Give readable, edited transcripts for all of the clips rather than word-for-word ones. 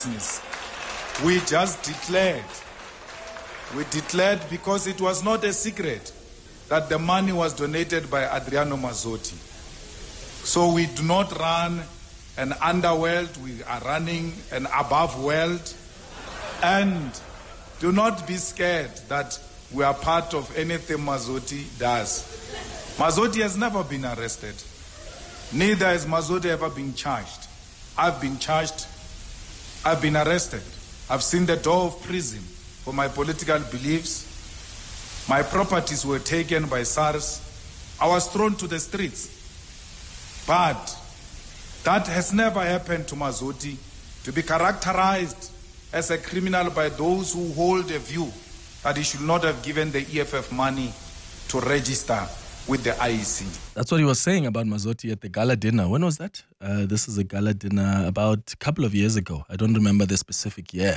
business. We just declared. We declared because it was not a secret that the money was donated by Adriano Mazzotti. So we do not run an underworld, we are running an above world. And do not be scared that we are part of anything Mazzotti does. Mazzotti has never been arrested. Neither has Mazzotti ever been charged. I've been charged. I've been arrested. I've seen the door of prison for my political beliefs. My properties were taken by SARS. I was thrown to the streets. But that has never happened to Mazzotti, to be characterized as a criminal by those who hold a view that he should not have given the EFF money to register with the IEC. That's what he was saying about Mazzotti at the gala dinner. When was that? This is a gala dinner about a couple of years ago. I don't remember the specific year.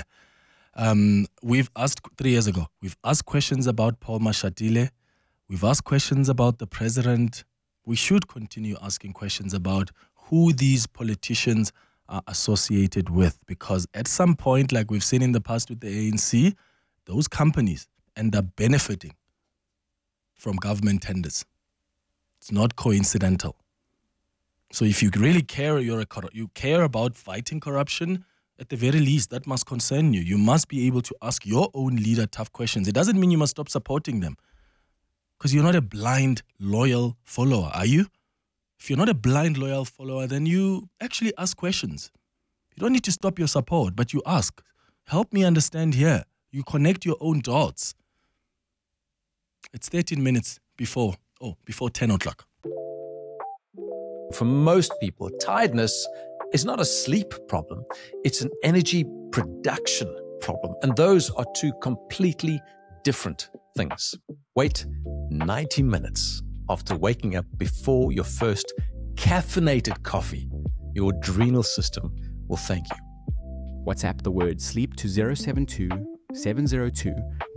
We've asked 3 years ago. We've asked questions about Paul Mashatile. We've asked questions about the president. We should continue asking questions about who these politicians are associated with, because at some point, like we've seen in the past with the ANC, those companies end up benefiting from government tenders. It's not coincidental. So if you really care, you care about fighting corruption, at the very least, that must concern you. You must be able to ask your own leader tough questions. It doesn't mean you must stop supporting them, because you're not a blind, loyal follower, are you? If you're not a blind, loyal follower, then you actually ask questions. You don't need to stop your support, but you ask, help me understand here. You connect your own dots. It's 13 minutes before 10 o'clock. For most people, tiredness is not a sleep problem. It's an energy production problem. And those are two completely different things. Wait 90 minutes after waking up before your first caffeinated coffee. Your adrenal system will thank you. WhatsApp the word sleep to 072 702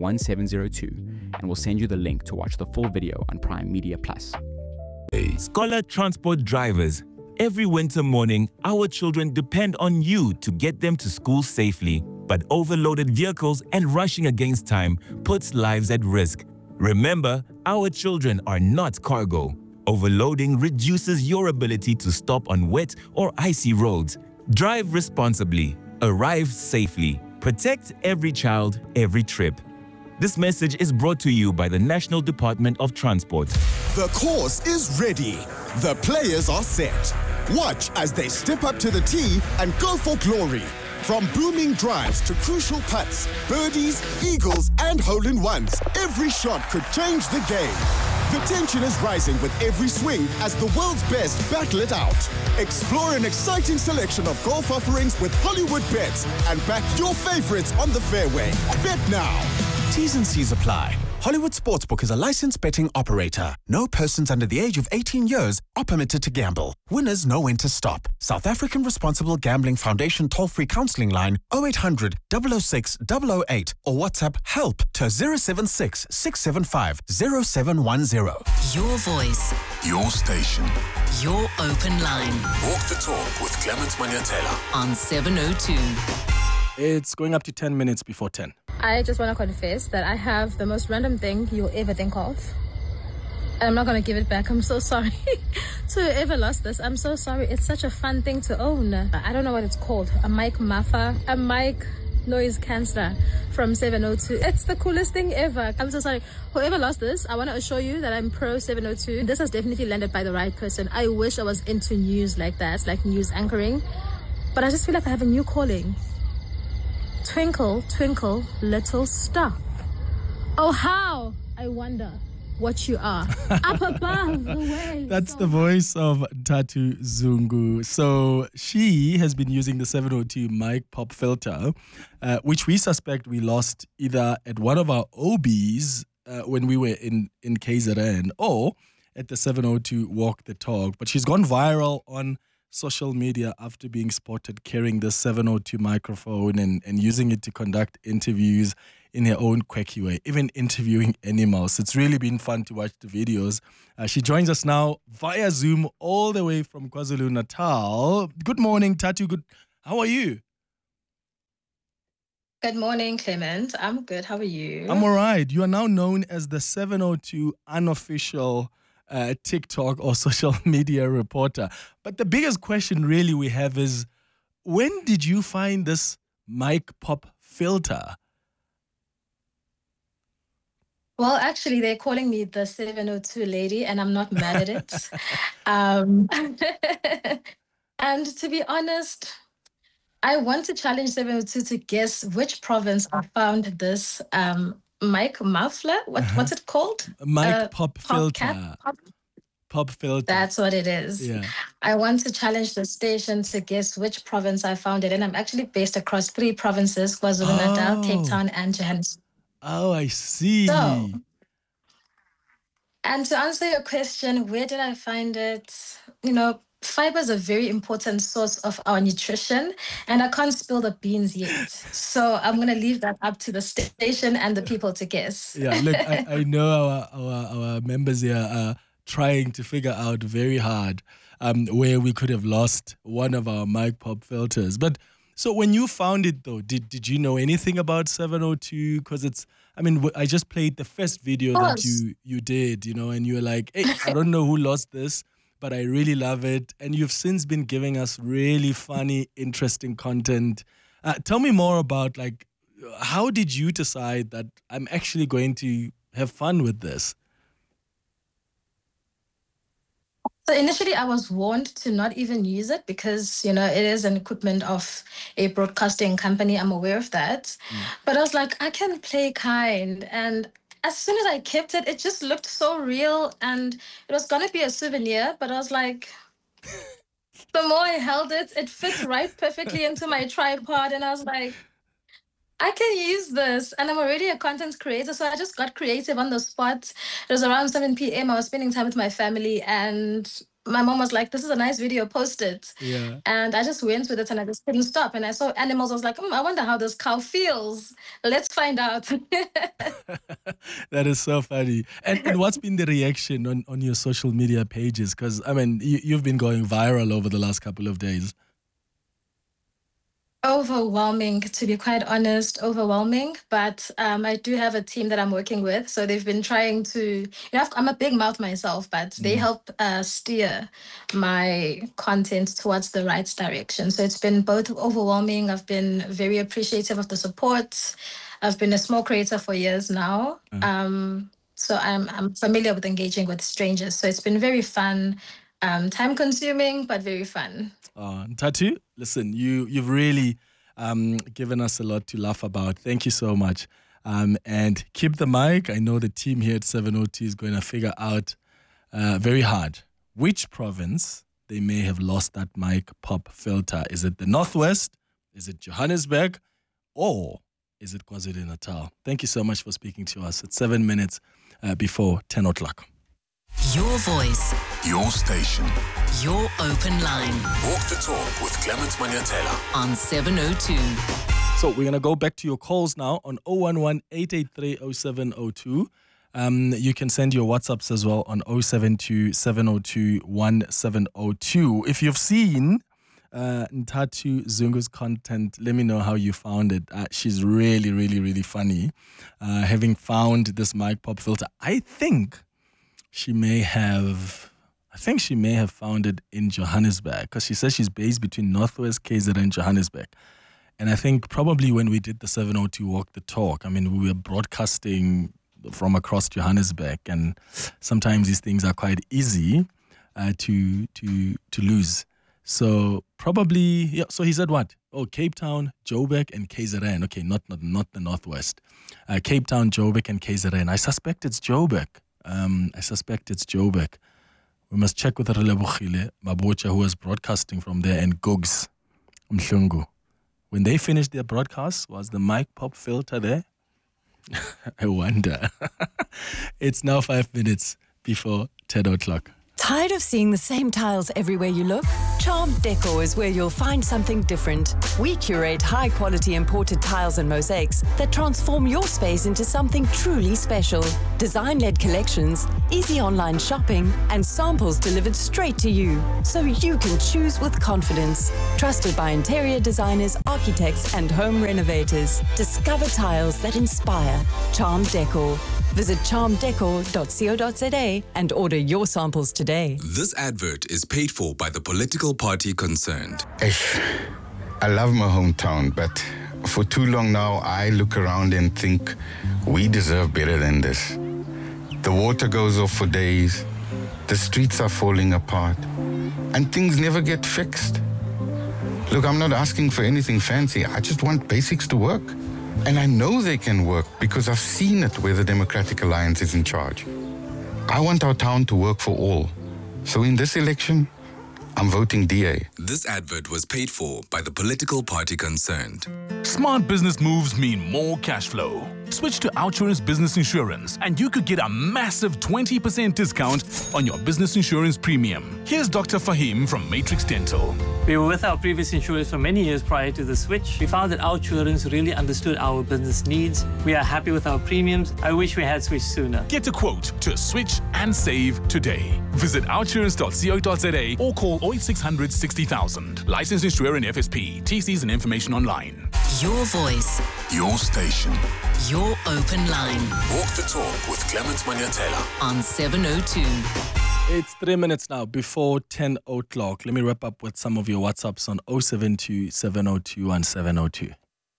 1702 and we'll send you the link to watch the full video on Prime Media Plus. Scholar Transport drivers, every winter morning, our children depend on you to get them to school safely. But overloaded vehicles and rushing against time puts lives at risk. Remember, our children are not cargo. Overloading reduces your ability to stop on wet or icy roads. Drive responsibly. Arrive safely. Protect every child, every trip. This message is brought to you by the National Department of Transport. The course is ready. The players are set. Watch as they step up to the tee and go for glory. From booming drives to crucial putts, birdies, eagles, and hole-in-ones, every shot could change the game. The tension is rising with every swing as the world's best battle it out. Explore an exciting selection of golf offerings with Hollywood Bets and back your favorites on the fairway. Bet now. T's and C's apply. Hollywood Sportsbook is a licensed betting operator. No persons under the age of 18 years are permitted to gamble. Winners know when to stop. South African Responsible Gambling Foundation toll-free counseling line 0800 006 008 or WhatsApp help to 076 675 0710. Your voice. Your station. Your open line. Walk the talk with Clement Manyatela on 702. It's going up to 10 minutes before 10. I just want to confess that I have the most random thing you'll ever think of. And I'm not going to give it back. I'm so sorry to whoever lost this. I'm so sorry. It's such a fun thing to own. I don't know what it's called. A mic muffler. A mic noise canceller from 702. It's the coolest thing ever. I'm so sorry. Whoever lost this, I want to assure you that I'm pro 702. This has definitely landed by the right person. I wish I was into news like that, like news anchoring. But I just feel like I have a new calling. Twinkle, twinkle, little star. Oh, how I wonder what you are up above the waves. That's the voice of Tatu Zungu. So she has been using the 702 mic pop filter, which we suspect we lost either at one of our OBs when we were in KZN or at the 702 Walk the Talk. But she's gone viral on social media after being spotted carrying the 702 microphone and using it to conduct interviews in her own quirky way, even interviewing animals. It's really been fun to watch the videos. She joins us now via Zoom all the way from KwaZulu-Natal. Good morning, Tatu. How are you? Good morning, Clement. I'm good. How are you? I'm all right. You are now known as the 702 unofficial TikTok or social media reporter. But the biggest question really we have is, when did you find this mic pop filter? Well, actually, they're calling me the 702 lady, and I'm not mad at it. Um, and to be honest, I want to challenge 702 to guess which province I found this mic muffler. What's it called? Mic pop filter. Cap? Pop filter. That's what it is. Yeah. I want to challenge the station to guess which province I found it in. I'm actually based across 3 provinces, KwaZulu-Natal, Cape Town, and Johannesburg. Oh, I see. So, and to answer your question, where did I find it? You know, fiber is a very important source of our nutrition, and I can't spill the beans yet. So I'm going to leave that up to the station and the people to guess. Yeah, look, I know our members here are trying to figure out very hard where we could have lost one of our mic pop filters. But so when you found it, though, did you know anything about 702? Because I just played the first video that you did, and you were like, hey, I don't know who lost this, but I really love it. And you've since been giving us really funny, interesting content. Tell me more about, how did you decide that I'm actually going to have fun with this? So initially, I was warned to not even use it because, it is an equipment of a broadcasting company. I'm aware of that. But I was like, I can play kind. And as soon as I kept it, it just looked so real. And it was going to be a souvenir. But I was like, the more I held it, it fit right perfectly into my tripod. And I was like, I can use this. And I'm already a content creator. So I just got creative on the spot. It was around 7 p.m. I was spending time with my family. And my mom was like, this is a nice video, post it. Yeah. And I just went with it and I just couldn't stop. And I saw animals. I was like, I wonder how this cow feels. Let's find out. That is so funny. And what's been the reaction on your social media pages? Because, you've been going viral over the last couple of days. Overwhelming, to be quite honest, overwhelming. But I do have a team that I'm working with. So they've been trying to, I'm a big mouth myself, but they help steer my content towards the right direction. So it's been both overwhelming. I've been very appreciative of the support. I've been a small creator for years now. So I'm familiar with engaging with strangers. So it's been very fun, time consuming, but very fun. Nthathu, listen, you've really given us a lot to laugh about. Thank you so much. And keep the mic. I know the team here at 702 is going to figure out very hard which province they may have lost that mic pop filter. Is it the Northwest? Is it Johannesburg? Or is it KwaZulu-Natal? Thank you so much for speaking to us at 7 minutes before 10 o'clock. Your voice. Your station. Your open line. Walk the talk with Clement Manyatela on 702. So we're going to go back to your calls now on 011-883-0702. You can send your WhatsApps as well on 072-702-1702. If you've seen Nthathu Zungu's content, let me know how you found it. She's really, really, really funny. Having found this mic pop filter, I think she may have found it in Johannesburg, because she says she's based between Northwest, KZN, and Johannesburg. And I think probably when we did the 702 Walk the Talk, we were broadcasting from across Johannesburg, and sometimes these things are quite easy to lose. So probably, yeah. So he said what? Oh, Cape Town, Joburg, and KZN. Okay, not the Northwest. Cape Town, Joburg, and KZN. I suspect it's Joburg. We must check with Relebohile Mabocha, who was broadcasting from there, and Gogs Mhlungu. When they finished their broadcast, was the mic pop filter there? I wonder. It's now 5 minutes before 10 o'clock. Tired of seeing the same tiles everywhere you look? Charmed Decor is where you'll find something different. We curate high-quality imported tiles and mosaics that transform your space into something truly special. Design-led collections, easy online shopping, and samples delivered straight to you, so you can choose with confidence. Trusted by interior designers, architects, and home renovators. Discover tiles that inspire. Charmed Decor. Visit charmeddecor.co.za and order your samples today. This advert is paid for by the political party concerned. I love my hometown, but for too long now, I look around and think we deserve better than this. The water goes off for days, the streets are falling apart, and things never get fixed. Look, I'm not asking for anything fancy. I just want basics to work. And I know they can work because I've seen it where the Democratic Alliance is in charge. I want our town to work for all. So in this election, I'm voting DA. This advert was paid for by the political party concerned. Smart business moves mean more cash flow. Switch to OUTsurance Business Insurance and you could get a massive 20% discount on your business insurance premium. Here's Dr. Fahim from Matrix Dental. We were with our previous insurers for many years prior to the switch. We found that OUTsurance really understood our business needs. We are happy with our premiums. I wish we had switched sooner. Get a quote to switch and save today. Visit outsurance.co.za or call 0800 60,000. Licensed insurer in FSP. TCs and information online. Your voice. Your station. Your open line. Walk the talk with Clement Maniatela on 702. It's 3 minutes now before 10 o'clock. Let me wrap up with some of your WhatsApps on 072 702 and 702.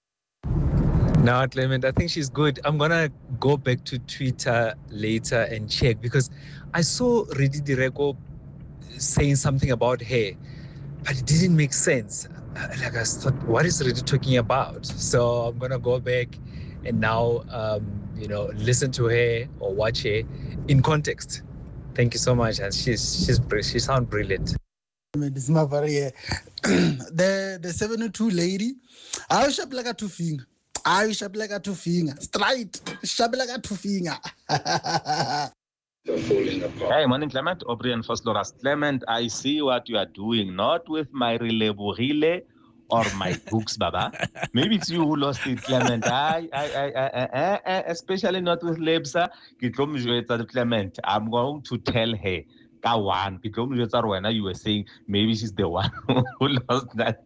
No, Clement, I think she's good. I'm going to go back to Twitter later and check because I saw Redi Direko saying something about her, but it didn't make sense. Like I thought, what is Redi talking about? So I'm going to go back and now, listen to her or watch her in context. Thank you so much. And she sounds brilliant. This is my very the 702 lady. I shop like a two finger. Straight. Shop like a two finger. Hey, morning, Clement. Aubrey and First Loras. Clement, I see what you are doing, not with my relay or my books, Baba. Maybe it's you who lost it, Clement. Especially not with Lebsa. Clement, I'm going to tell her. You were saying maybe she's the one who lost that.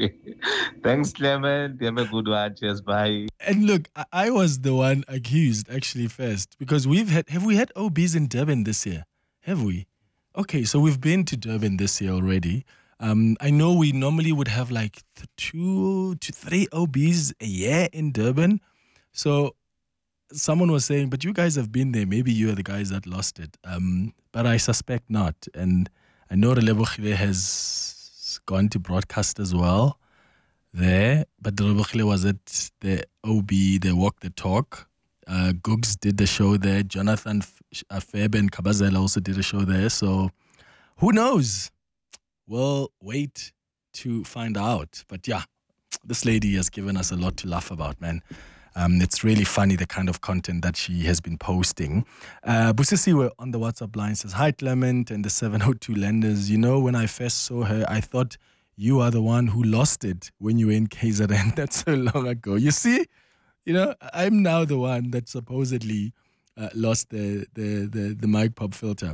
Thanks, Clement. You have a good one. Cheers, bye. And look, I was the one accused actually first because have we had OBs in Durban this year? Have we? Okay, so we've been to Durban this year already. I know we normally would have like 2 to 3 OBs a year in Durban. So someone was saying, but you guys have been there. Maybe you are the guys that lost it. But I suspect not. And I know Relebohile has gone to broadcast as well there. But Relebohile was at the OB, the Walk the Talk. Googs did the show there. Jonathan Feb and Kabazela also did a show there. So who knows? We'll wait to find out. But yeah, this lady has given us a lot to laugh about, man. It's really funny, the kind of content that she has been posting. Busisiwe on the WhatsApp line says, hi, Clement and the 702 lenders. You know, when I first saw her, I thought you are the one who lost it when you were in KZN. That's so long ago. You see, I'm now the one that supposedly lost the mic pop filter.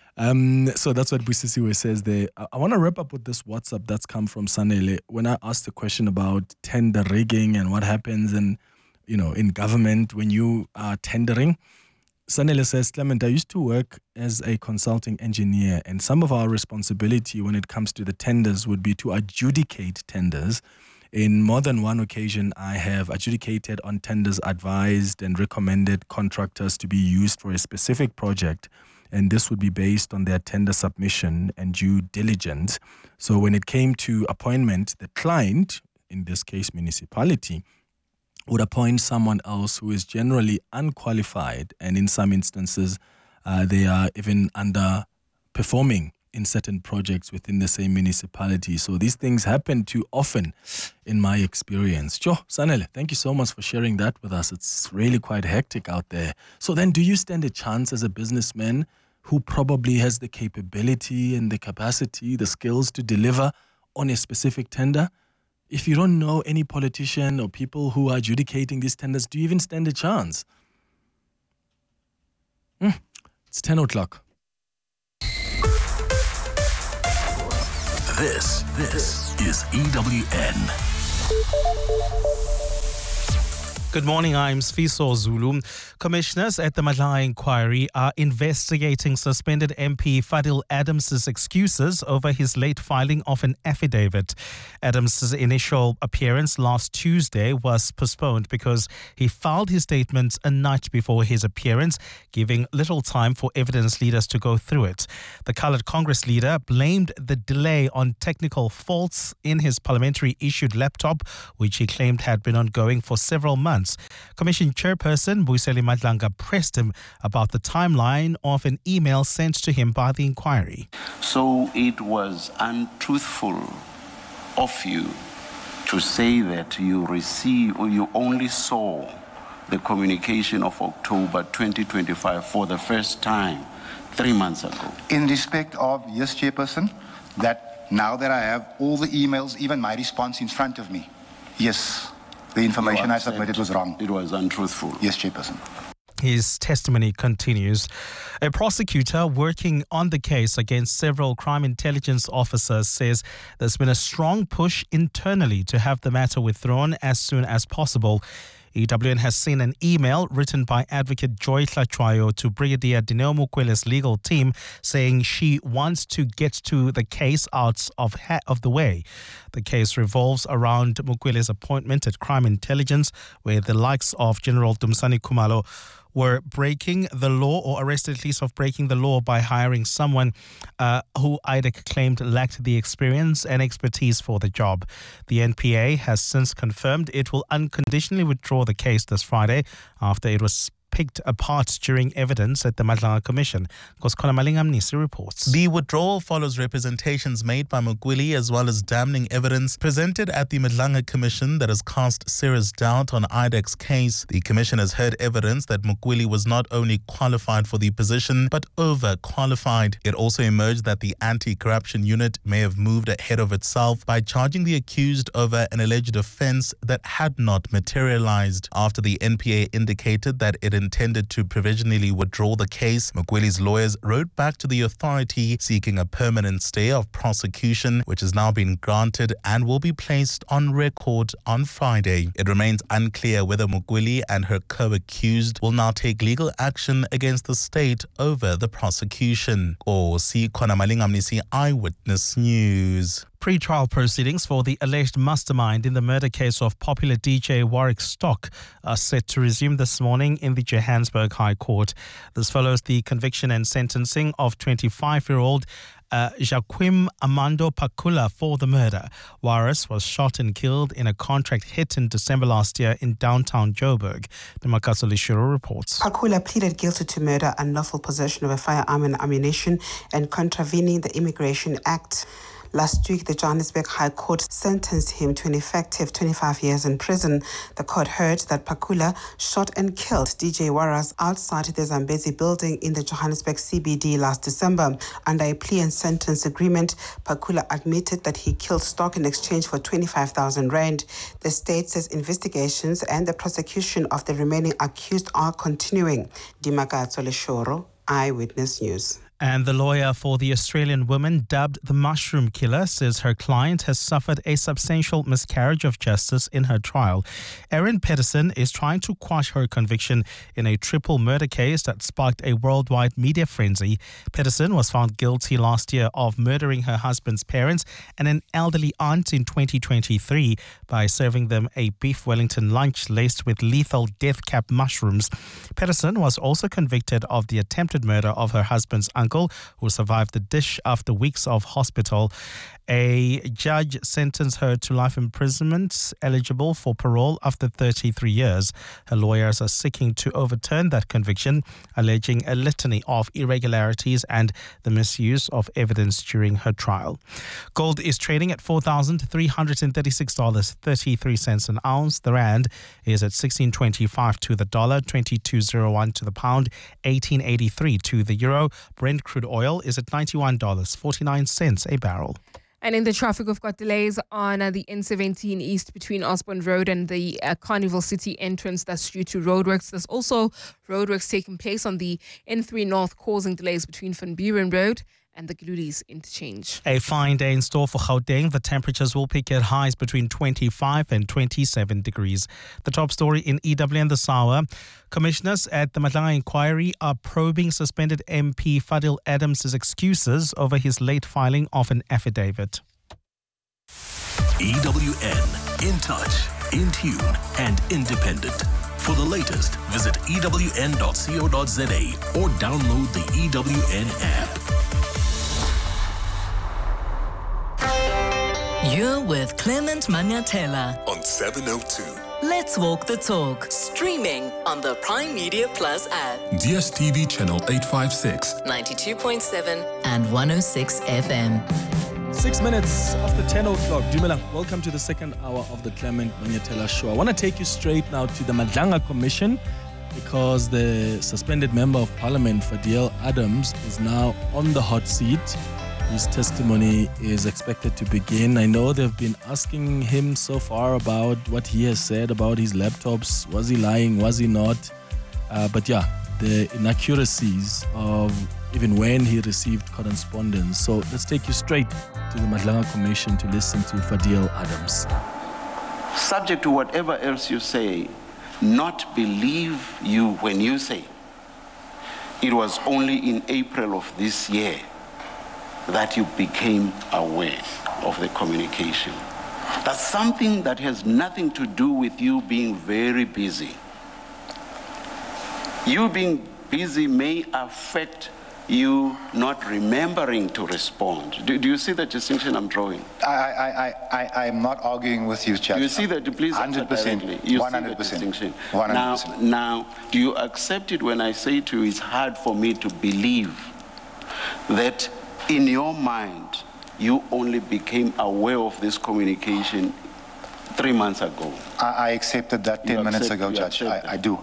So that's what Busisiwe says there. I want to wrap up with this WhatsApp that's come from Sanele. When I asked the question about tender rigging and what happens in government when you are tendering, Sanele says, Clement, I used to work as a consulting engineer, and some of our responsibility when it comes to the tenders would be to adjudicate tenders. In more than one occasion, I have adjudicated on tenders, advised and recommended contractors to be used for a specific project, and this would be based on their tender submission and due diligence. So when it came to appointment, the client, in this case municipality, would appoint someone else who is generally unqualified, and in some instances, they are even underperforming in certain projects within the same municipality. So these things happen too often in my experience. Jo, Sanele, thank you so much for sharing that with us. It's really quite hectic out there. So then do you stand a chance as a businessman who probably has the capability and the capacity, the skills to deliver on a specific tender. If you don't know any politician or people who are adjudicating these tenders, do you even stand a chance? It's 10 o'clock. This is EWN. Good morning, I'm Sfiso Zulu. Commissioners at the Madlanga Inquiry are investigating suspended MP Fadil Adams' excuses over his late filing of an affidavit. Adams' initial appearance last Tuesday was postponed because he filed his statement a night before his appearance, giving little time for evidence leaders to go through it. The Coloured Congress leader blamed the delay on technical faults in his parliamentary-issued laptop, which he claimed had been ongoing for several months. Commission Chairperson Mbuyiseni Madlanga pressed him about the timeline of an email sent to him by the inquiry. So it was untruthful of you to say that you received or you only saw the communication of October 2025 for the first time 3 months ago. In respect of, yes, Chairperson, that now that I have all the emails, even my response in front of me, yes, the information I submitted was wrong. It was untruthful. Yes, Chairperson. His testimony continues. A prosecutor working on the case against several crime intelligence officers says there's been a strong push internally to have the matter withdrawn as soon as possible. EWN has seen an email written by Advocate Joy Tlachwayo to Brigadier Dineo Mukwele's legal team saying she wants to get to the case out of the way. The case revolves around Mukwele's appointment at Crime Intelligence, where the likes of General Dumisani Khumalo were breaking the law, or arrested at least of breaking the law by hiring someone who IDEC claimed lacked the experience and expertise for the job. The NPA has since confirmed it will unconditionally withdraw the case this Friday after it was picked apart during evidence at the Madlanga Commission. Koskona Malinga Mnisi reports. The withdrawal follows representations made by Mukwele as well as damning evidence presented at the Madlanga Commission that has cast serious doubt on IDEC's case. The Commission has heard evidence that Mukwele was not only qualified for the position but overqualified. It also emerged that the Anti-Corruption Unit may have moved ahead of itself by charging the accused over an alleged offence that had not materialized. After the NPA indicated that it intended to provisionally withdraw the case, Mukwele's lawyers wrote back to the authority seeking a permanent stay of prosecution, which has now been granted and will be placed on record on Friday. It remains unclear whether Mukwele and her co-accused will now take legal action against the state over the prosecution. Koskona Malinga Mnisi, Eyewitness News. Pre-trial proceedings for the alleged mastermind in the murder case of popular DJ Warwick Stock are set to resume this morning in the Johannesburg High Court. This follows the conviction and sentencing of 25-year-old Jacquim Amando Pakula for the murder. Waris was shot and killed in a contract hit in December last year in downtown Joburg. Makaso Lishiro reports. Pakula pleaded guilty to murder, unlawful possession of a firearm and ammunition, and contravening the Immigration Act. Last week, the Johannesburg High Court sentenced him to an effective 25 years in prison. The court heard that Pakula shot and killed DJ Waras outside the Zambezi building in the Johannesburg CBD last December. Under a plea and sentence agreement, Pakula admitted that he killed Stock in exchange for 25,000 rand. The state says investigations and the prosecution of the remaining accused are continuing. Dimakatso Leshoro, Eyewitness News. And the lawyer for the Australian woman dubbed the Mushroom Killer says her client has suffered a substantial miscarriage of justice in her trial. Erin Pedersen is trying to quash her conviction in a triple murder case that sparked a worldwide media frenzy. Pedersen was found guilty last year of murdering her husband's parents and an elderly aunt in 2023 by serving them a beef Wellington lunch laced with lethal death cap mushrooms. Pedersen was also convicted of the attempted murder of her husband's uncle, who survived the dish after weeks of hospital. A judge sentenced her to life imprisonment, eligible for parole after 33 years. Her lawyers are seeking to overturn that conviction, alleging a litany of irregularities and the misuse of evidence during her trial. Gold is trading at $4,336.33 an ounce. The rand is at 16.25 to the dollar, 22.01 to the pound, 18.83 to the euro. Brent Brent crude oil is at $91.49 a barrel. And in the traffic, we've got delays on the N17 East between Osborne Road and the Carnival City entrance. That's due to roadworks. There's also roadworks taking place on the N3 North, causing delays between Van Buren Road and the Gludis interchange. A fine day in store for Gauteng. The temperatures will peak at highs between 25 and 27 degrees. The top story in EWN this hour. Commissioners at the Madlanga inquiry are probing suspended MP Fadil Adams' excuses over his late filing of an affidavit. EWN, in touch, in tune and independent. For the latest, visit ewn.co.za or download the EWN app. You're with Clement Manyatela on 702. Let's walk the talk. Streaming on the Prime Media Plus app. DSTV channel 856. 92.7 and 106 FM. 6 minutes after 10 o'clock. Dumela, welcome to the second hour of the Clement Manyatela show. I want to take you straight now to the Madlanga Commission because the suspended member of Parliament, Fadil Adams, is now on the hot seat. His testimony is expected to begin. I know they've been asking him so far about what he has said about his laptops. Was he lying? Was he not? But yeah, the inaccuracies of even when he received correspondence. So let's take you straight to the Madlanga Commission to listen to Fadil Adams. Subject to whatever else you say, not believe you when you say it was only in April of this year that you became aware of the communication. That's something that has nothing to do with you being very busy. You being busy may affect you not remembering to respond. Do you see the distinction I'm drawing? I'm not arguing with you, Judge. Do you see that? Please 100%. You 100%. see the distinction. 100%. Now, do you accept it when I say to you it's hard for me to believe that in your mind you only became aware of this communication 3 months ago? I accepted that 10 minutes ago, Judge. I do.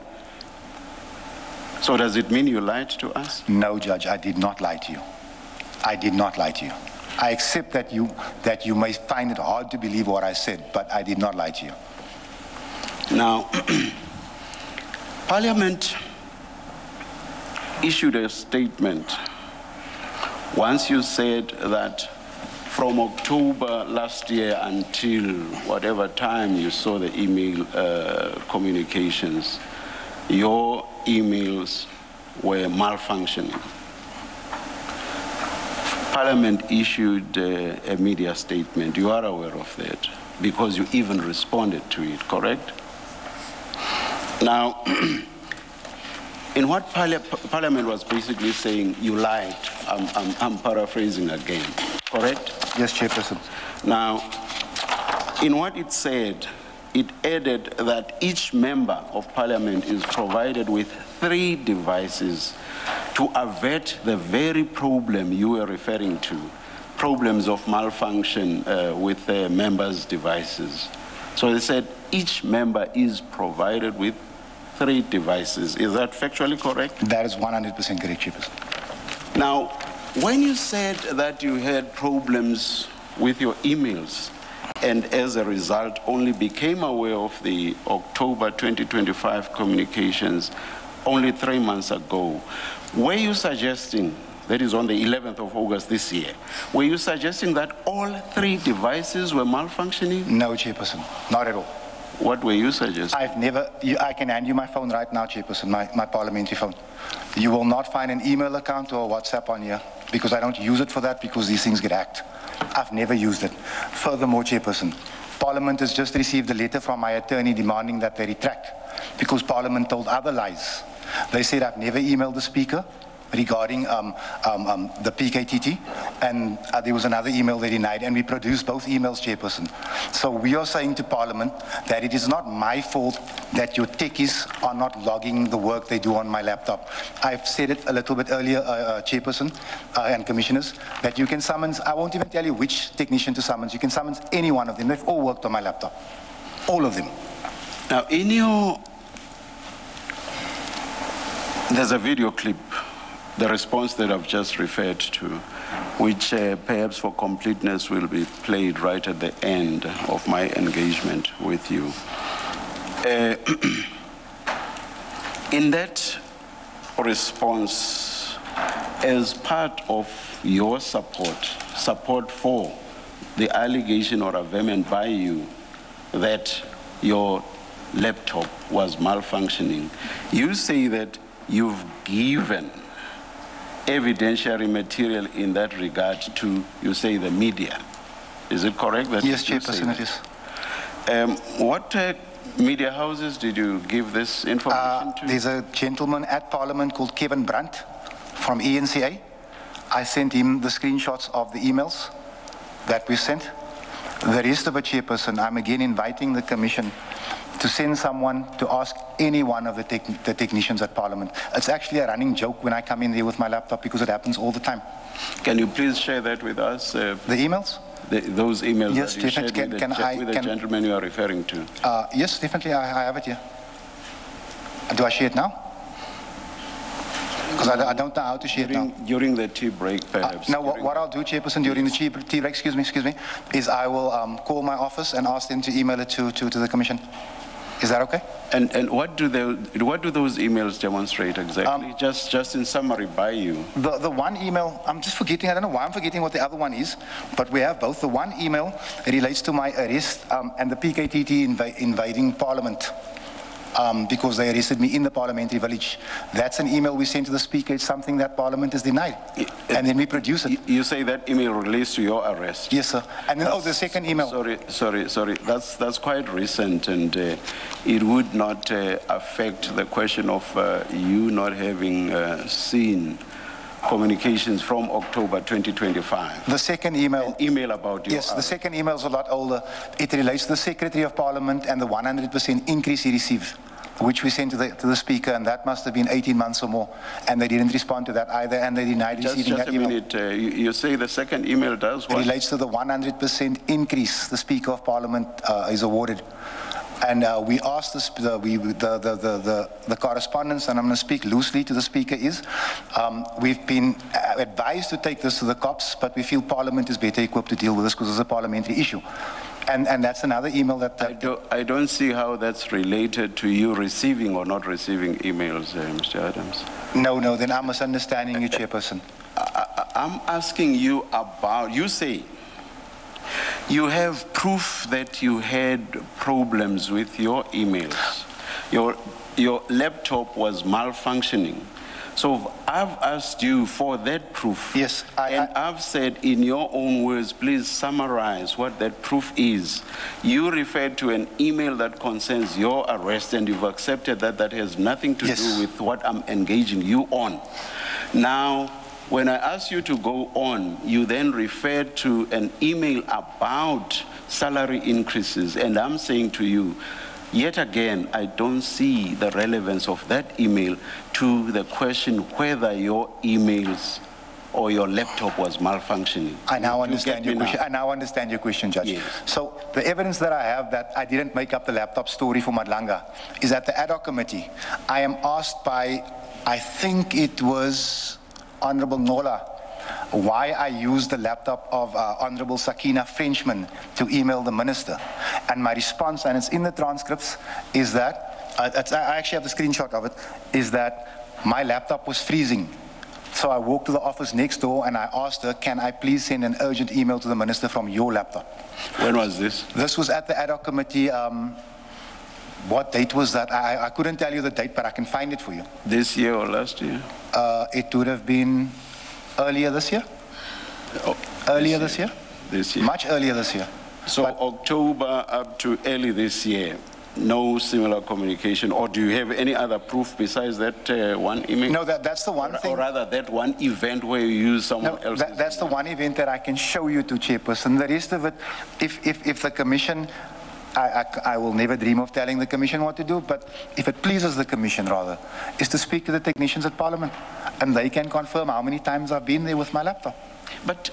So does it mean you lied to us? No, Judge, I did not lie to you. I did not lie to you. I accept that you may find it hard to believe what I said, but I did not lie to you. Now, Parliament issued a statement once you said that from October last year until whatever time you saw the email communications, your emails were malfunctioning. Parliament issued a media statement. You are aware of that because you even responded to it, correct? Now, in what Parliament was basically saying, you lied. I'm paraphrasing again, correct? Yes, Chairperson. Now, in what it said, it added that each member of Parliament is provided with 3 devices to avert the very problem you were referring to, problems of malfunction with members' devices. So they said each member is provided with 3 devices. Is that factually correct? That is 100% correct, Chairperson. Now, when you said that you had problems with your emails, and as a result only became aware of the October 2025 communications only 3 months ago, were you suggesting, that is on the 11th of August this year, were you suggesting that all 3 devices were malfunctioning? No, Chairperson, not at all. What were you suggesting? I can hand you my phone right now, Chairperson, my parliamentary phone. You will not find an email account or WhatsApp on here because I don't use it for that because these things get hacked. I've never used it. Furthermore, Chairperson, Parliament has just received a letter from my attorney demanding that they retract because Parliament told other lies. They said I've never emailed the Speaker regarding the PKTT, and there was another email they denied, and we produced both emails, Chairperson. So we are saying to Parliament that it is not my fault that your techies are not logging the work they do on my laptop. I've said it a little bit earlier, Chairperson and Commissioners, that you can summons, I won't even tell you which technician to summons, you can summons any one of them. They've all worked on my laptop. All of them. Now, there's a video clip the response that I've just referred to, which perhaps for completeness will be played right at the end of my engagement with you. In that response, as part of your support for the allegation or averment by you that your laptop was malfunctioning, you say that you've given evidentiary material in that regard to, you say, the media. Is it correct? That yes, Chairperson, it is. What media houses did you give this information to? There's a gentleman at Parliament called Kevin Brandt from ENCA. I sent him the screenshots of the emails that we sent. The rest of it, Chairperson, I'm again inviting the Commission to send someone to ask any one of the technicians at Parliament. It's actually a running joke when I come in there with my laptop because it happens all the time. Can you please share that with us? The emails? Those emails yes, that you shared with the gentleman you are referring to? Yes, definitely, I have it here. Do I share it now? Because I don't know how to share it now. During the tea break, perhaps? No, what I'll do, Chairperson, during the tea break, excuse me, is I will call my office and ask them to email it to the Commission. Is that okay? And what do those emails demonstrate exactly? Just in summary by you. The one email, I'm just forgetting, I don't know why I'm forgetting what the other one is, but we have both. The one email relates to my arrest and the PKTT invading Parliament. Because they arrested me in the parliamentary village. That's an email we sent to the Speaker. It's something that Parliament has denied. And then we produce it. You say that email relates to your arrest? Yes, sir. And then, the second email. Sorry. That's quite recent, and it would not affect the question of you not having seen communications from October 2025. The second email. An email about your Yes, the second email is a lot older. It relates to the Secretary of Parliament and the 100% increase he received, which we sent to the Speaker, and that must have been 18 months or more. And they didn't respond to that either, and they denied receiving that email. Just a minute. You say the second email does what? It relates to the 100% increase the Speaker of Parliament is awarded. And we asked the correspondence, and I'm going to speak loosely to the Speaker, is we've been advised to take this to the cops, but we feel Parliament is better equipped to deal with this because it's a parliamentary issue. And that's another email that... I don't see how that's related to you receiving or not receiving emails, Mr. Adams. No, then I'm misunderstanding you, Chairperson. I'm asking you about... You say you have proof that you had problems with your emails. Your laptop was malfunctioning. So I've asked you for that proof. Yes. I've said in your own words, please summarize what that proof is. You referred to an email that concerns your arrest, and you've accepted that that has nothing to do with what I'm engaging you on. Now, when I asked you to go on, you then referred to an email about salary increases, and I'm saying to you, yet again, I don't see the relevance of that email to the question whether your emails or your laptop was malfunctioning. I now understand your question. I now understand your question, Judge. Yes. So the evidence that I have that I didn't make up the laptop story for Madlanga is at the ad hoc committee. I am asked by, I think it was Honorable Nola, why I used the laptop of Honorable Sakina Frenchman to email the minister. And my response, and it's in the transcripts, is that, I actually have the screenshot of it, is that my laptop was freezing. So I walked to the office next door and I asked her, can I please send an urgent email to the minister from your laptop? When was this? This was at the ad hoc committee. What date was that? I couldn't tell you the date, but I can find it for you. This year or last year? It would have been earlier this year. Earlier this year? This year. Much earlier this year. So October up to early this year, no similar communication, or do you have any other proof besides that one email? No, that's the one thing. Or rather, that one event where you use someone else's that's the one event that I can show you to, Chairperson. The rest of it, if the Commission... I will never dream of telling the Commission what to do, but if it pleases the Commission, rather, is to speak to the technicians at Parliament, and they can confirm how many times I've been there with my laptop. But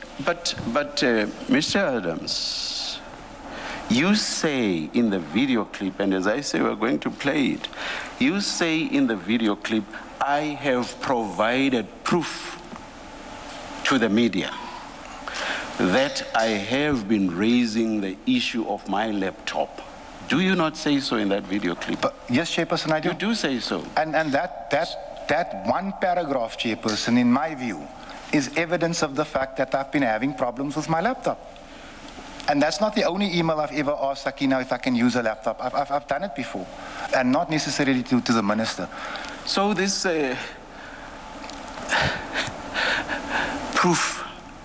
Mr. Adams, you say in the video clip, and as I say, we're going to play it, you say in the video clip, I have provided proof to the media that I have been raising the issue of my laptop. Do you not say so in that video clip? Yes, Chairperson, I do. You do say so. And that one paragraph, Chairperson, in my view, is evidence of the fact that I've been having problems with my laptop. And that's not the only email I've ever asked Sakina if I can use a laptop. I've done it before, and not necessarily to the minister. So this proof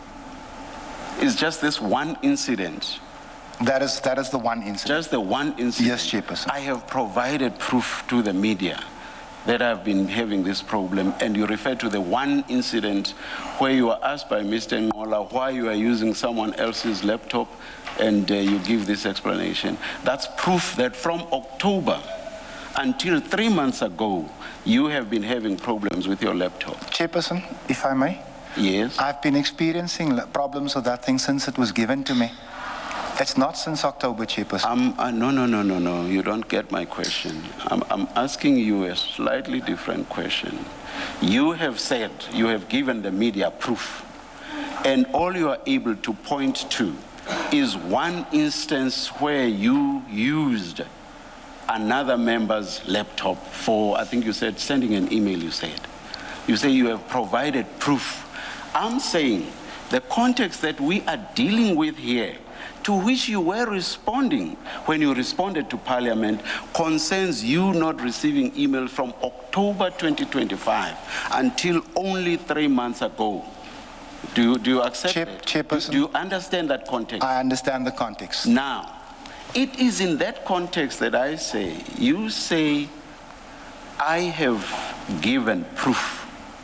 is just this one incident. That is the one incident. Just the one incident. Yes, Chairperson. I have provided proof to the media that I've been having this problem, and you refer to the one incident where you are asked by Mr. Ngola why you are using someone else's laptop, and you give this explanation. That's proof that from October until 3 months ago, you have been having problems with your laptop. Chairperson, if I may? Yes? I've been experiencing problems with that thing since it was given to me. It's not since October, Chairperson. No. You don't get my question. I'm asking you a slightly different question. You have said you have given the media proof, and all you are able to point to is one instance where you used another member's laptop for, I think you said, sending an email, you said. You say you have provided proof. I'm saying the context that we are dealing with here, to which you were responding when you responded to Parliament, concerns you not receiving email from October 2025 until only 3 months ago. Do you accept it? Chairperson, do you understand that context? I understand the context. Now, it is in that context that I say, you say, I have given proof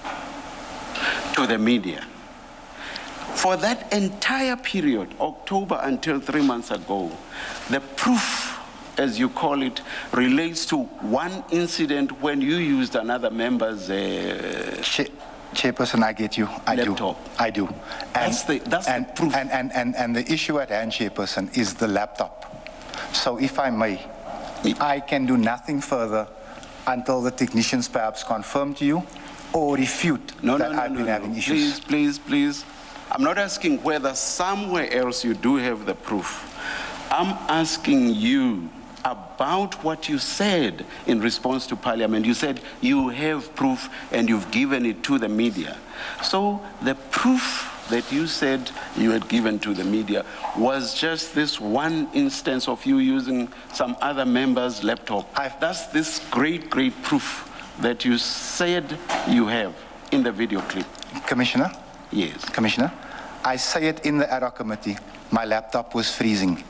to the media. For that entire period, October until 3 months ago, the proof, as you call it, relates to one incident when you used another member's Chairperson, I get you. laptop. I do. And, That's the proof. And the issue at hand, Chairperson, is the laptop. So if I may, I can do nothing further until the technicians perhaps confirm to you or refute that I've been having issues. Please. I'm not asking whether somewhere else you do have the proof. I'm asking you about what you said in response to Parliament. You said you have proof and you've given it to the media. So the proof that you said you had given to the media was just this one instance of you using some other member's laptop. That's this great proof that you said you have in the video clip. Commissioner? Yes. Commissioner, I say it in the ad hoc committee. My laptop was freezing.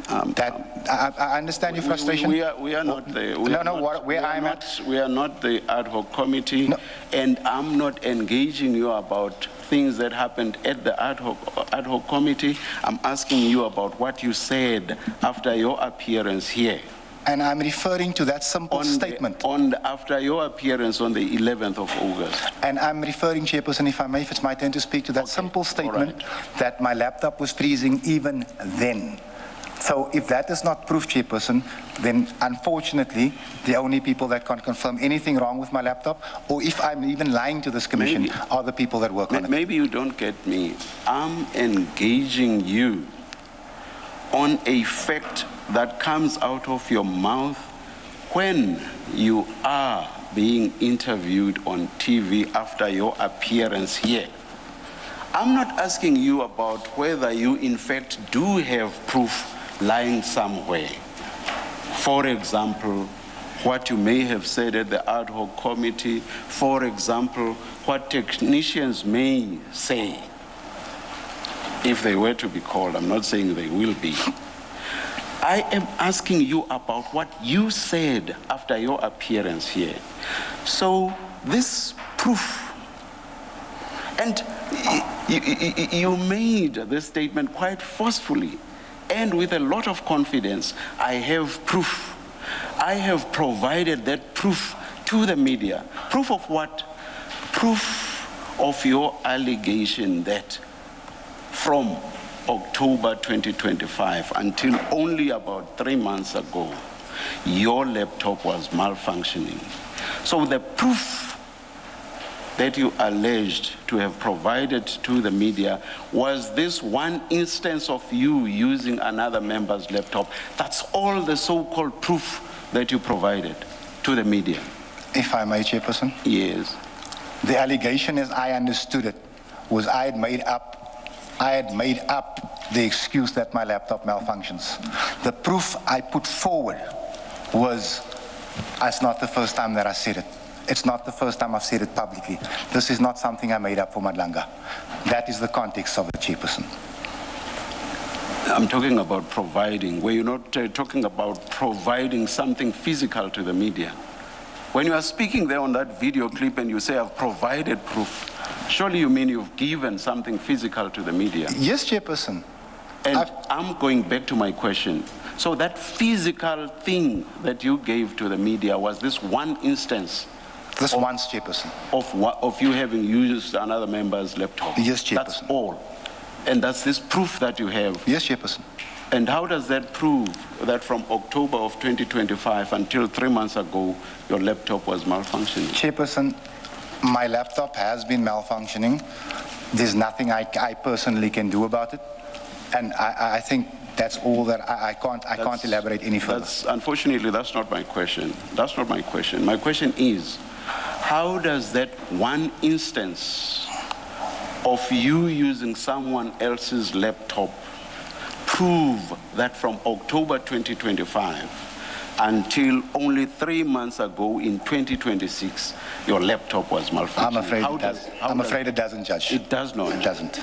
I understand your frustration. We are not the. We are not the ad hoc committee, and I'm not engaging you about things that happened at the ad hoc committee. I'm asking you about what you said after your appearance here. And I'm referring to that simple statement. After your appearance on the 11th of August. And I'm referring, Chairperson, if I may, if it's my turn to speak, to that simple statement that my laptop was freezing even then. So if that is not proof, Chairperson, then unfortunately, the only people that can confirm anything wrong with my laptop, or if I'm even lying to this commission, are the people that work on it. Maybe you don't get me. I'm engaging you on a fact that comes out of your mouth when you are being interviewed on TV after your appearance here. I'm not asking you about whether you in fact do have proof lying somewhere. For example, what you may have said at the ad hoc committee, for example, what technicians may say if they were to be called. I'm not saying they will be. I am asking you about what you said after your appearance here. So this proof, and you made this statement quite forcefully and with a lot of confidence. I have proof. I have provided that proof to the media. Proof of what? Proof of your allegation that from October 2025 until only about 3 months ago, your laptop was malfunctioning. So the proof that you alleged to have provided to the media was this one instance of you using another member's laptop. That's all the so-called proof that you provided to the media. If I may, Chairperson? Yes. The allegation, as I understood it, was I had made up the excuse that my laptop malfunctions. The proof I put forward was, it's not the first time that I said it. It's not the first time I've said it publicly. This is not something I made up for Madlanga. That is the context of it, Chairperson. I'm talking about providing. Were you not talking about providing something physical to the media? When you are speaking there on that video clip and you say, I've provided proof, surely you mean you've given something physical to the media? Yes, Chairperson. And I'm going back to my question. So that physical thing that you gave to the media was this one instance? This once, Chairperson. Of you having used another member's laptop? Yes, Chairperson. That's all. And that's this proof that you have? Yes, Chairperson. And how does that prove that from October of 2025 until 3 months ago, your laptop was malfunctioning? Chairperson, my laptop has been malfunctioning. There's nothing I personally can do about it. And I think that's all that I can't elaborate any further. Unfortunately, that's not my question. That's not my question. My question is, how does that one instance of you using someone else's laptop prove that from October 2025 until only 3 months ago in 2026, your laptop was malfunctioning? I'm afraid it doesn't, Judge. It does not? It doesn't.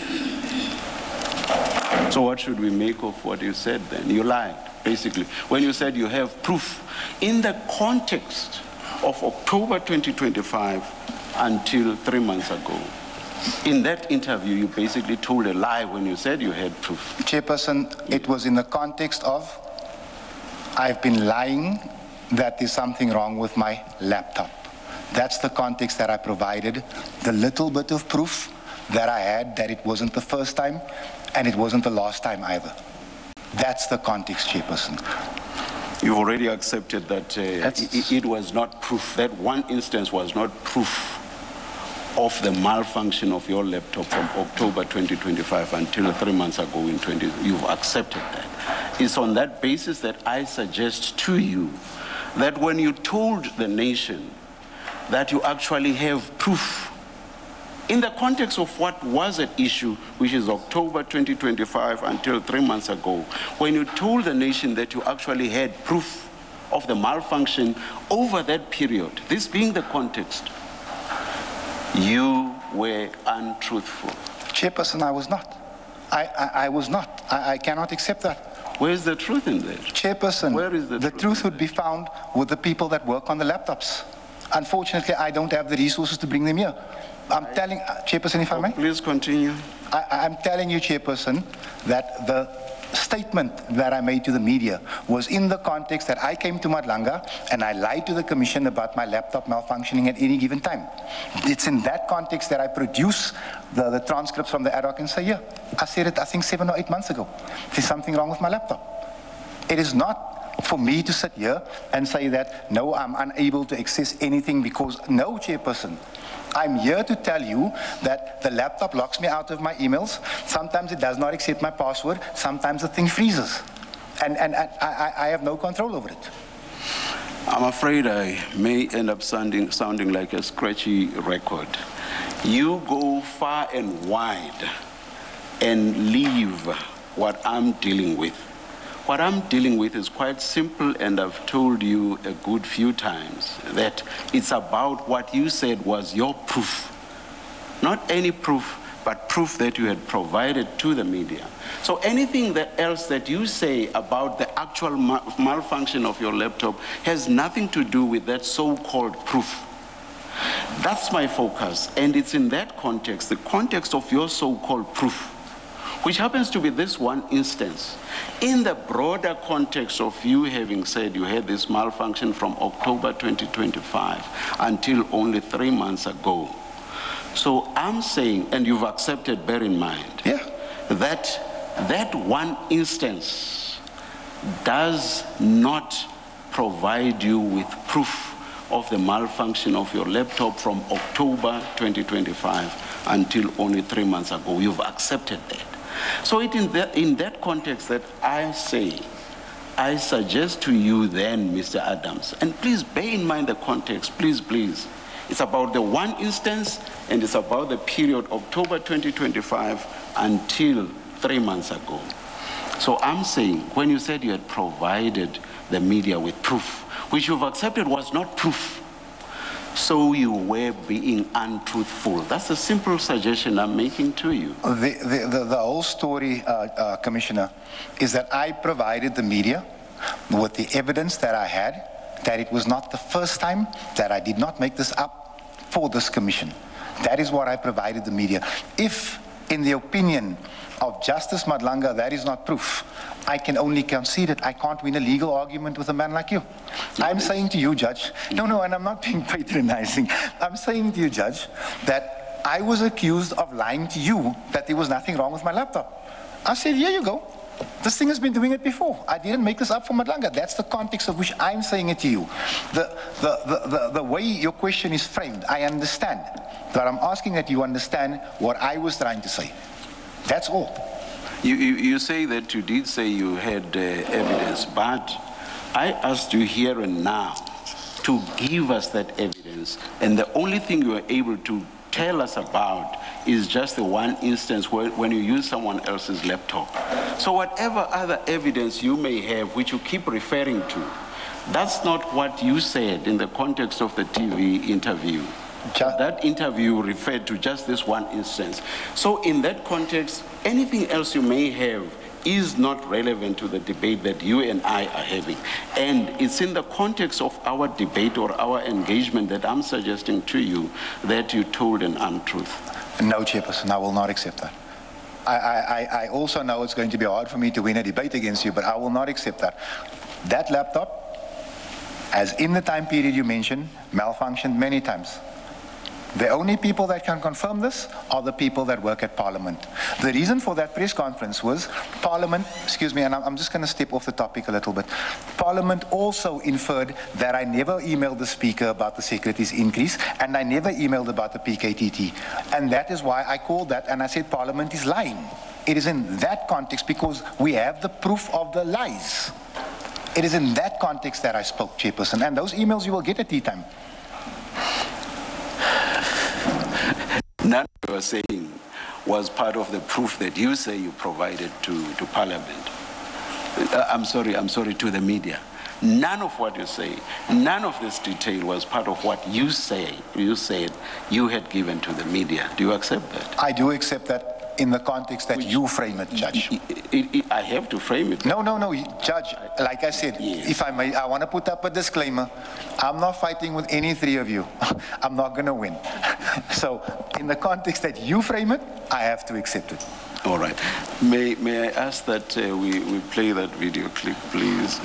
So what should we make of what you said then? You lied, basically. When you said you have proof in the context of October 2025 until 3 months ago. In that interview, you basically told a lie when you said you had proof. Chairperson, it was in the context of I've been lying that there's something wrong with my laptop. That's the context that I provided. The little bit of proof that I had that it wasn't the first time and it wasn't the last time either. That's the context, Chairperson. You've already accepted that it was not proof. That one instance was not proof of the malfunction of your laptop from October 2025 until 3 months ago in 20. You've accepted that. It's on that basis that I suggest to you that when you told the nation that you actually have proof in the context of what was at issue, which is October 2025 until 3 months ago, when you told the nation that you actually had proof of the malfunction over that period, this being the context, you were untruthful. Chairperson, I was not. I was not. I cannot accept that. Where is the truth in that? Chairperson, where is the truth would be found with the people that work on the laptops. Unfortunately, I don't have the resources to bring them here. I'm telling, Chairperson, if I may? Please continue. I'm telling you, Chairperson, that the statement that I made to the media was in the context that I came to Madlanga and I lied to the Commission about my laptop malfunctioning at any given time. It's in that context that I produce the transcripts from the ad hoc and say, yeah, I said it, I think 7 or 8 months ago. There's something wrong with my laptop. It is not for me to sit here and say that, no, I'm unable to access anything because, no, Chairperson. I'm here to tell you that the laptop locks me out of my emails. Sometimes it does not accept my password. Sometimes the thing freezes. And I have no control over it. I'm afraid I may end up sounding like a scratchy record. You go far and wide and leave what I'm dealing with. What I'm dealing with is quite simple, and I've told you a good few times that it's about what you said was your proof. Not any proof, but proof that you had provided to the media. So anything else that you say about the actual malfunction of your laptop has nothing to do with that so-called proof. That's my focus, and it's in that context, the context of your so-called proof, which happens to be this one instance, in the broader context of you having said you had this malfunction from October 2025 until only 3 months ago. So I'm saying, and you've accepted, bear in mind, that one instance does not provide you with proof of the malfunction of your laptop from October 2025 until only 3 months ago. You've accepted that. So in that context that I suggest to you then, Mr. Adams, and please bear in mind the context, please. It's about the one instance, and it's about the period October 2025 until 3 months ago. So I'm saying, when you said you had provided the media with proof, which you've accepted was not proof, so you were being untruthful. That's a simple suggestion I'm making to you. The whole story, Commissioner, is that I provided the media with the evidence that I had, that it was not the first time, that I did not make this up for this commission. That is what I provided the media. If, in the opinion of Justice Madlanga, that is not proof, I can only concede it. I can't win a legal argument with a man like you. I'm saying to you, Judge, no, and I'm not being patronizing. I'm saying to you, Judge, that I was accused of lying to you that there was nothing wrong with my laptop. I said, here you go. This thing has been doing it before. I didn't make this up for Madlanga. That's the context of which I'm saying it to you. The way your question is framed, I understand. But I'm asking that you understand what I was trying to say. That's all. You say that you did say you had evidence, but I asked you here and now to give us that evidence, and the only thing you were able to tell us about is just the one instance when you use someone else's laptop. So whatever other evidence you may have, which you keep referring to, that's not what you said in the context of the TV interview. That interview referred to just this one instance. So in that context, anything else you may have is not relevant to the debate that you and I are having. And it's in the context of our debate or our engagement that I'm suggesting to you that you told an untruth. No, Chairperson, I will not accept that. I also know it's going to be hard for me to win a debate against you, but I will not accept that. That laptop, as in the time period you mentioned, malfunctioned many times. The only people that can confirm this are the people that work at Parliament. The reason for that press conference was Parliament, excuse me, and I'm just going to step off the topic a little bit. Parliament also inferred that I never emailed the Speaker about the Secretary's increase, and I never emailed about the PKTT. And that is why I called that, and I said Parliament is lying. It is in that context because we have the proof of the lies. It is in that context that I spoke, Chairperson, and those emails you will get at tea time. None of what you are saying was part of the proof that you say you provided to Parliament. I'm sorry, to the media. None of what you say, none of this detail was part of what you said you had given to the media. Do you accept that? I do accept that in the context that you frame it, Judge. I have to frame it. No, Judge, like I said, yes. If I may, I want to put up a disclaimer. I'm not fighting with any three of you. I'm not going to win. So, in the context that you frame it, I have to accept it. All right. May I ask that we play that video clip, please?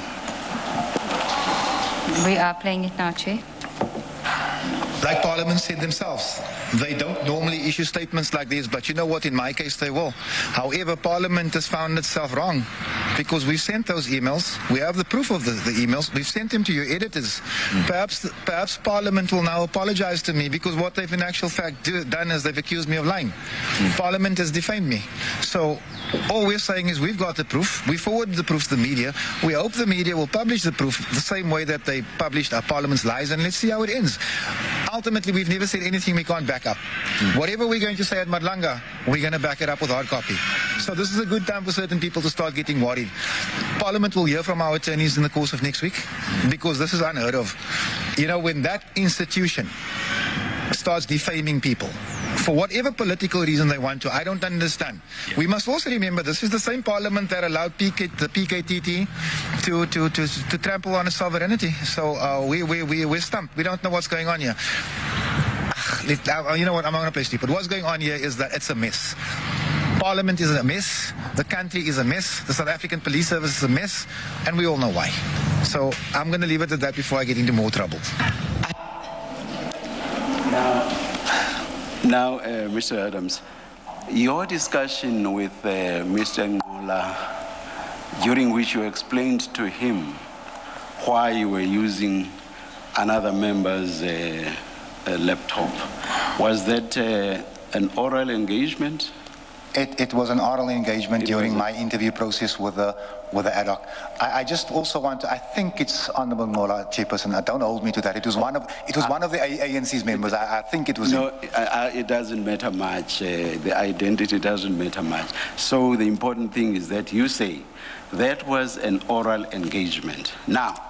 We are playing it now, Chair. Like Parliament said themselves, they don't normally issue statements like this, but you know what, in my case they will. However, Parliament has found itself wrong because we've sent those emails. We have the proof of the emails. We've sent them to your editors. Perhaps Parliament will now apologize to me because what they've in actual fact done is they've accused me of lying. Parliament has defamed me. So all we're saying is we've got the proof. We forwarded the proof to the media. We hope the media will publish the proof the same way that they published our Parliament's lies, and let's see how it ends. Ultimately, we've never said anything we can't back up. Whatever we're going to say at Madlanga, we're going to back it up with hard copy. So this is a good time for certain people to start getting worried. Parliament will hear from our attorneys in the course of next week because this is unheard of. You know, when that institution starts defaming people for whatever political reason they want to, I don't understand. Yeah. We must also remember this is the same Parliament that allowed the PKTT to trample on its sovereignty. So we're stumped. We don't know what's going on here. You know what? I'm not going to play stupid. What's going on here is that it's a mess. Parliament is a mess. The country is a mess. The South African Police Service is a mess, and we all know why. So I'm going to leave it at that before I get into more trouble. Now, Mr. Adams, your discussion with Mr. Ngola, during which you explained to him why you were using another member's laptop. Was that an oral engagement? It was an oral engagement during my interview process with the ad hoc. I just also want to, I think it's Honorable Ngola, Chairperson, don't hold me to that. It was one of the ANC's members. I think it was No, it doesn't matter much. The identity doesn't matter much. So the important thing is that you say that was an oral engagement. Now,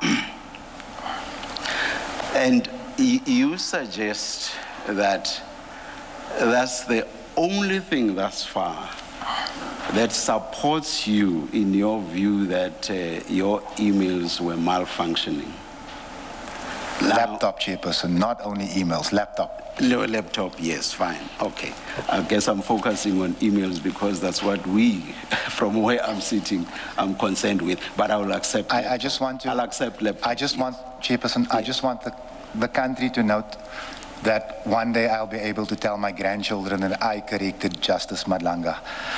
and you suggest that that's the only thing thus far that supports you in your view that your emails were malfunctioning. Laptop, Chairperson, not only emails, laptop. No, laptop, yes, fine, okay. I guess I'm focusing on emails because that's what from where I'm sitting, I'm concerned with, but I will accept I just want to... I'll accept laptop. I just want, Chairperson, I just want the country to note that one day I'll be able to tell my grandchildren that I corrected Justice Madlanga.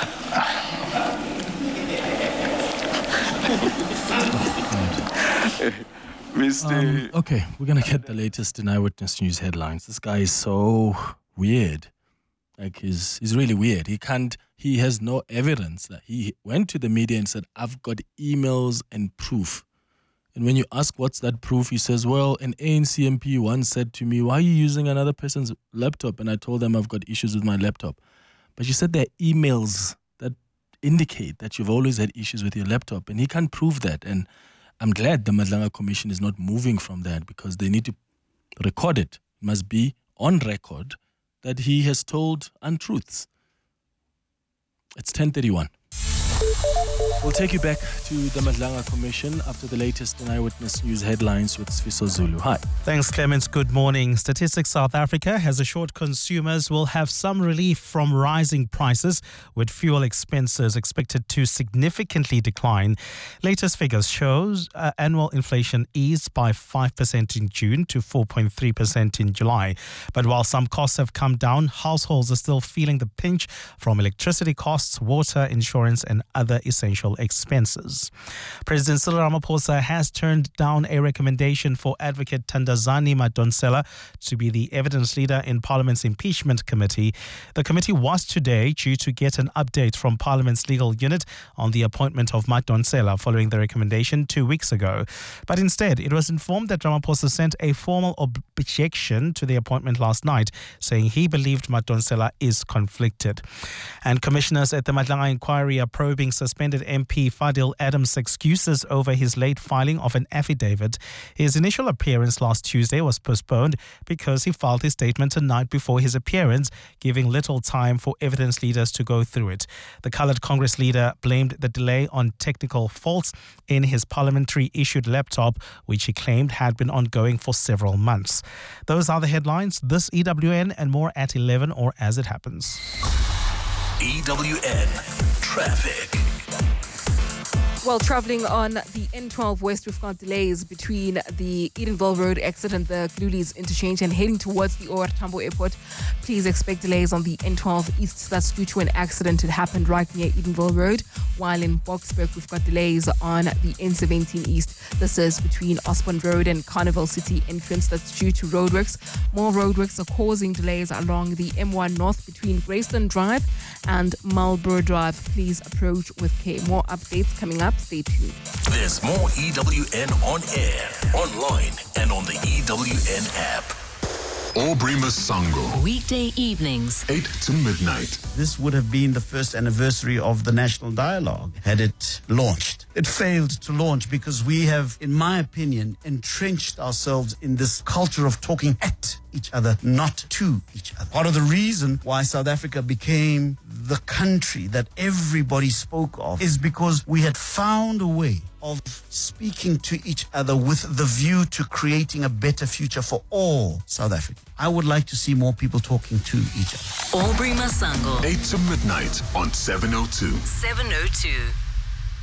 Okay, we're going to get the latest in Eyewitness News headlines. This guy is so weird. Like, he's really weird. He has no evidence that he went to the media and said, I've got emails and proof. And when you ask what's that proof, he says, well, an ANC MP once said to me, why are you using another person's laptop? And I told them I've got issues with my laptop. But you said there are emails that indicate that you've always had issues with your laptop. And he can't prove that. And I'm glad the Madlanga Commission is not moving from that because they need to record it. It must be on record that he has told untruths. It's 10:31. We'll take you back to the Madlanga Commission after the latest in Eyewitness News headlines with Sfiso Zulu. Hi. Thanks, Clemens. Good morning. Statistics South Africa has assured consumers will have some relief from rising prices, with fuel expenses expected to significantly decline. Latest figures shows annual inflation eased by 5% in June to 4.3% in July. But while some costs have come down, households are still feeling the pinch from electricity costs, water, insurance, and other essential expenses. President Cyril Ramaphosa has turned down a recommendation for Advocate Thandazani Madonsela to be the evidence leader in Parliament's impeachment committee. The committee was today due to get an update from Parliament's legal unit on the appointment of Madonsela following the recommendation 2 weeks ago. But instead, it was informed that Ramaphosa sent a formal objection to the appointment last night, saying he believed Madonsela is conflicted. And commissioners at the Madlanga inquiry are probing suspended MP Fadil Adams' excuses over his late filing of an affidavit. His initial appearance last Tuesday was postponed because he filed his statement a night before his appearance, giving little time for evidence leaders to go through it. The coloured Congress leader blamed the delay on technical faults in his parliamentary-issued laptop, which he claimed had been ongoing for several months. Those are the headlines. This EWN and more at 11 or as it happens. EWN Traffic. Well, travelling on the N12 West, we've got delays between the Edenville Road exit and the Glulies interchange and heading towards the OR Tambo Airport. Please expect delays on the N12 East. That's due to an accident. It happened right near Edenville Road. While in Boksburg, we've got delays on the N17 East. This is between Osborne Road and Carnival City entrance. That's due to roadworks. More roadworks are causing delays along the M1 North between Graceland Drive and Marlborough Drive. Please approach with care. More updates coming up. Stay tuned. There's more EWN on air, online, and on the EWN app. Aubrey Masango. Weekday evenings, 8 to midnight. This would have been the first anniversary of the National Dialogue had it launched. It failed to launch because we have, in my opinion, entrenched ourselves in this culture of talking at each other, not to each other. Part of the reason why South Africa became the country that everybody spoke of is because we had found a way of speaking to each other with the view to creating a better future for all South Africans. I would like to see more people talking to each other. Aubrey Masango. 8 to midnight on 702. 702.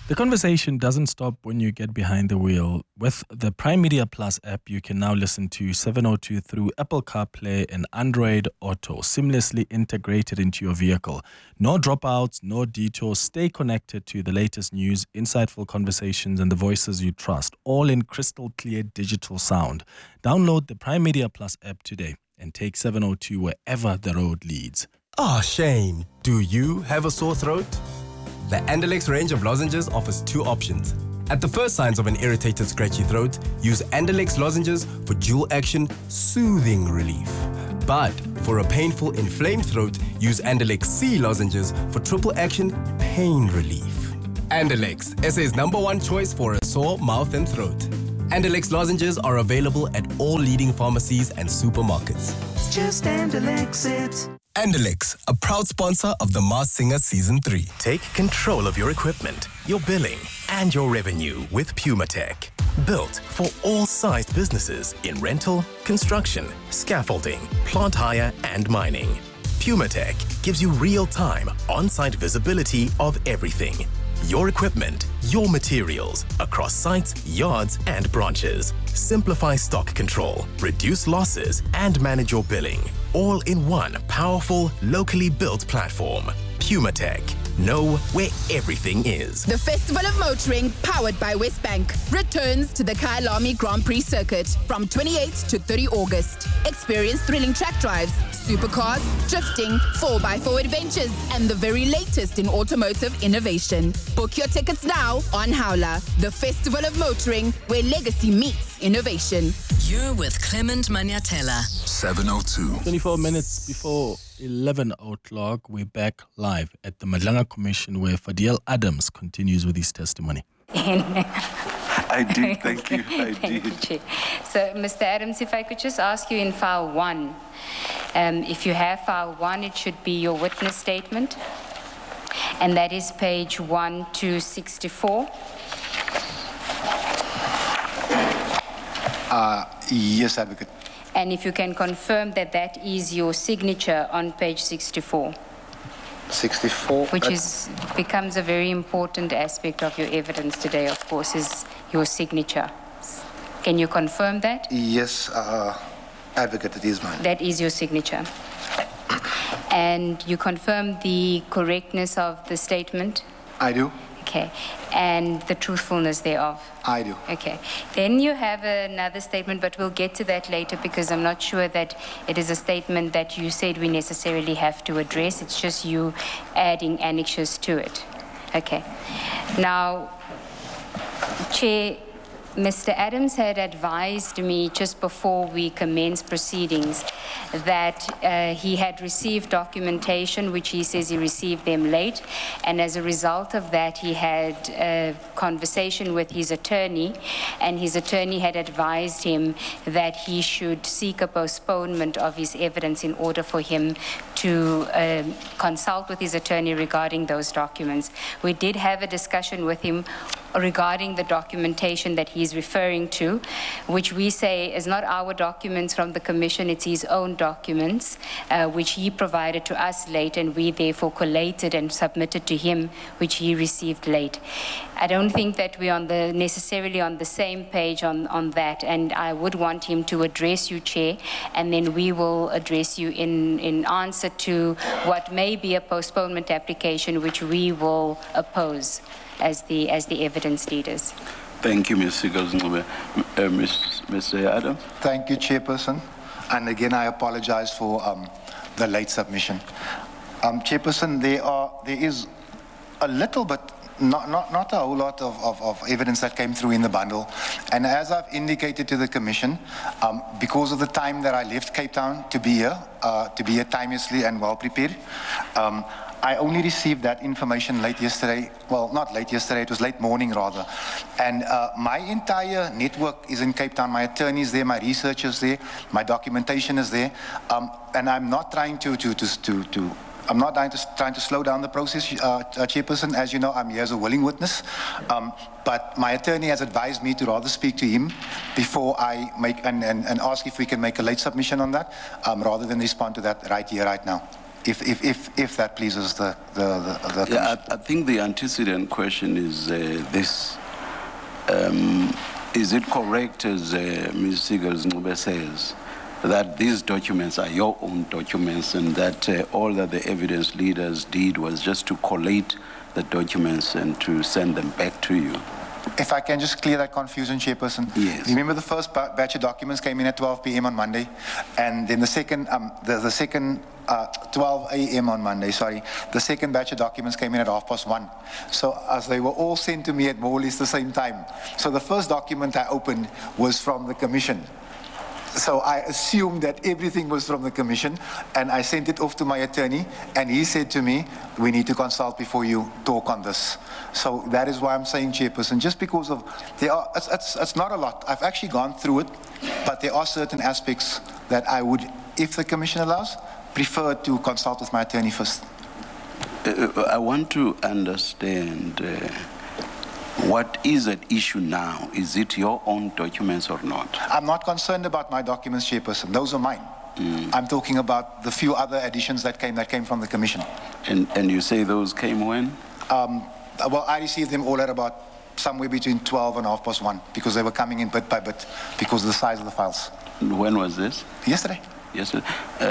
The conversation doesn't stop when you get behind the wheel. With the Prime Media Plus app, you can now listen to 702 through Apple CarPlay and Android Auto, seamlessly integrated into your vehicle. No dropouts, no detours. Stay connected to the latest news, insightful conversations, and the voices you trust, all in crystal clear digital sound. Download the Prime Media Plus app today and take 702 wherever the road leads. Oh, Shane, do you have a sore throat? The Andalex range of lozenges offers two options. At the first signs of an irritated, scratchy throat, use Andalex lozenges for dual action, soothing relief. But for a painful, inflamed throat, use Andalex C lozenges for triple action, pain relief. Andalex, SA's #1 choice for a sore mouth and throat. Andalex lozenges are available at all leading pharmacies and supermarkets. Just Andalex it. Andalex, a proud sponsor of The Masked Singer Season 3. Take control of your equipment, your billing, and your revenue with PumaTech. Built for all sized businesses in rental, construction, scaffolding, plant hire, and mining. PumaTech gives you real-time, on-site visibility of everything. Your equipment, your materials, across sites, yards, and branches. Simplify stock control, reduce losses, and manage your billing. All in one powerful, locally built platform. PumaTech. Know where everything is. The Festival of Motoring, powered by Westbank, returns to the Kyalami Grand Prix circuit from 28th to 30 August. Experience thrilling track drives, supercars, drifting, 4x4 adventures, and the very latest in automotive innovation. Book your tickets now on Howler, the Festival of Motoring, where legacy meets innovation. You're with Clement Maniatella. 702. 24 minutes before 11 o'clock, we're back live at the Madlanga Commission where Fadiel Adams continues with his testimony. I did, thank you. I did. So, Mr. Adams, if I could just ask you in file 1, if you have file 1, it should be your witness statement, and that is page 1264. Yes, Advocate. And if you can confirm that that is your signature on page 64. 64. Which becomes a very important aspect of your evidence today, of course, is your signature. Can you confirm that? Yes, Advocate, it is mine. That is your signature. And you confirm the correctness of the statement? I do. Okay. And the truthfulness thereof? I do. Okay. Then you have another statement, but we'll get to that later because I'm not sure that it is a statement that you said we necessarily have to address. It's just you adding annexures to it. Okay. Now, Chair, Mr. Adams had advised me just before we commenced proceedings that he had received documentation, which he says he received them late, and as a result of that he had a conversation with his attorney, and his attorney had advised him that he should seek a postponement of his evidence in order for him to consult with his attorney regarding those documents. We did have a discussion with him regarding the documentation that he's referring to, which we say is not our documents from the Commission, it's his own documents, which he provided to us late, and we therefore collated and submitted to him, which he received late. I don't think that we're necessarily on the same page on that, and I would want him to address you, Chair, and then we will address you in answer to what may be a postponement application, which we will oppose as the evidence leaders. Thank you, Ms. Sigazngube. Mr. Adams. Thank you, Chairperson. And again, I apologize for the late submission. Chairperson, there is a little, but not a whole lot of evidence that came through in the bundle. And as I've indicated to the Commission, because of the time that I left Cape Town to be here timeously and well prepared, I only received that information late yesterday. Well, not late yesterday, it was late morning rather. And my entire network is in Cape Town. My attorney is there, my researchers there, my documentation is there. And I'm not trying to slow down the process, Chairperson. As you know, I'm here as a willing witness. But my attorney has advised me to rather speak to him before I make and ask if we can make a late submission on that, rather than respond to that right here, right now. if that pleases the commission. Yeah, I think the antecedent question is this. Is it correct, as Ms. Sigels-Ncube says, that these documents are your own documents and that all that the evidence leaders did was just to collate the documents and to send them back to you? If I can just clear that confusion, Chairperson. Yes. Remember the first batch of documents came in at 12 p.m. on Monday, and then the second 12 a.m. on Monday, sorry. The second batch of documents came in at 1:30. So as they were all sent to me at more or less the same time. So the first document I opened was from the Commission. So I assumed that everything was from the Commission, and I sent it off to my attorney, and he said to me, we need to consult before you talk on this. So that is why I'm saying, Chairperson, just because of, it's not a lot. I've actually gone through it, but there are certain aspects that I would, if the Commission allows, prefer to consult with my attorney first. I want to understand what is at issue now. Is it your own documents or not? I'm not concerned about my documents, Chairperson. Those are mine. I'm talking about the few other additions that came from the Commission. And you say those came when? Well, I received them all at about somewhere between 12 and 1:30 because they were coming in bit by bit because of the size of the files. When was this? Yesterday. Yesterday.